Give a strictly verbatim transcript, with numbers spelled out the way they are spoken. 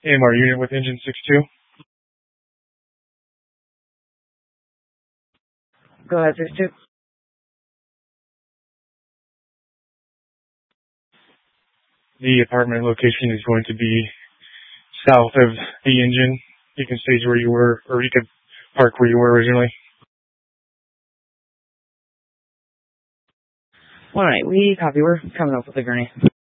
A M R unit with engine six two. Go ahead, six two. The apartment location is going to be south of the engine. You can stage where you were, or you could park where you were originally. All right, we copy. We're coming up with a gurney.